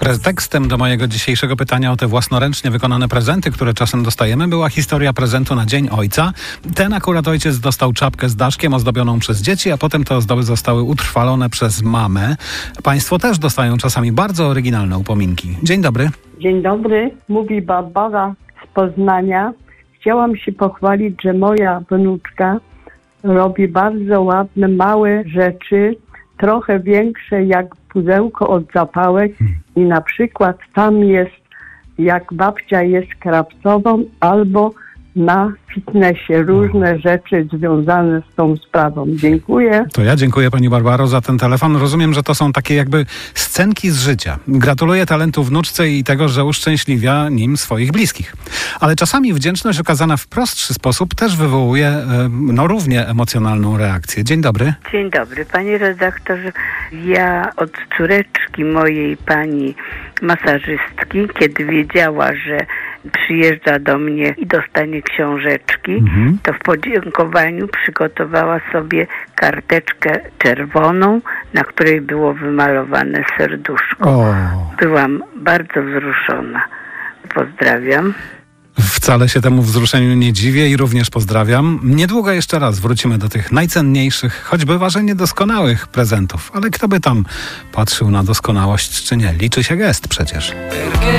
Pretekstem do mojego dzisiejszego pytania o te własnoręcznie wykonane prezenty, które czasem dostajemy, była historia prezentu na Dzień Ojca. Ten akurat ojciec dostał czapkę z daszkiem ozdobioną przez dzieci, a potem te ozdoby zostały utrwalone przez mamę. Państwo też dostają czasami bardzo oryginalne upominki. Dzień dobry. Dzień dobry, mówi Barbara z Poznania. Chciałam się pochwalić, że moja wnuczka robi bardzo ładne, małe rzeczy, trochę większe jak pudełko od zapałek i na przykład tam jest, jak babcia jest krawcową albo na fitnessie, różne rzeczy związane z tą sprawą. Dziękuję. To ja dziękuję pani Barbaro za ten telefon. Rozumiem, że to są takie jakby scenki z życia. Gratuluję talentu wnuczce i tego, że uszczęśliwia nim swoich bliskich. Ale czasami wdzięczność okazana w prostszy sposób też wywołuje równie emocjonalną reakcję. Dzień dobry. Dzień dobry, panie redaktorze. Ja od córeczki mojej pani masażystki, kiedy wiedziała, że przyjeżdża do mnie i dostanie książeczki, to w podziękowaniu przygotowała sobie karteczkę czerwoną, na której było wymalowane serduszko. Byłam bardzo wzruszona. Pozdrawiam. Wcale się temu wzruszeniu nie dziwię i również pozdrawiam. Niedługo jeszcze raz wrócimy do tych najcenniejszych, choć bywa, że niedoskonałych prezentów. Ale kto by tam patrzył na doskonałość, czy nie? Liczy się gest przecież.